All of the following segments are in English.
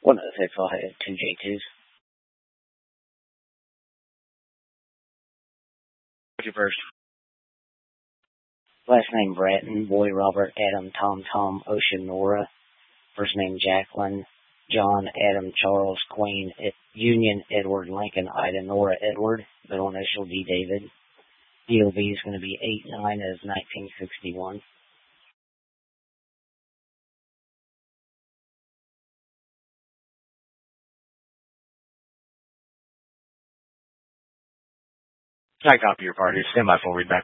106, I'll have 2 J2s. What's your first? Last name Bratton, boy Robert, Adam, Tom, Tom, Ocean, Nora. First name Jacqueline, John, Adam, Charles, Queen, Union, Edward, Lincoln, Ida, Nora, Edward. Middle initial D, David. DOB is going to be 8-9 as 1961. I copy your party. Stand by full readback.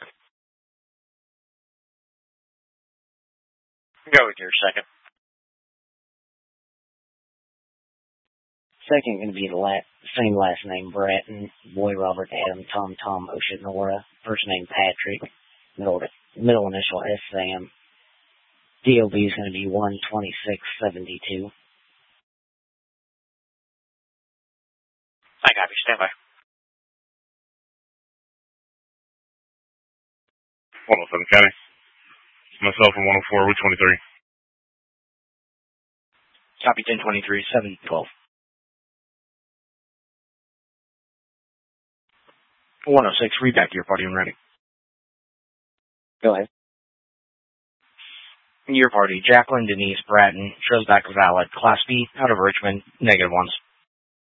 Go with your second. Second going to be the same last name, Bratton, boy Robert, Adam, Tom, Tom, Ocean, Nora. First name Patrick. Middle initial S, Sam. DOB is going to be 12672. I copy. Stand by. 107 County. Myself in 104, Route 23. Copy 1023, 712. 106, read back to your party when ready. Go ahead. Your party, Jacqueline Denise Bratton, shows back valid. Class B, out of Richmond, -1s.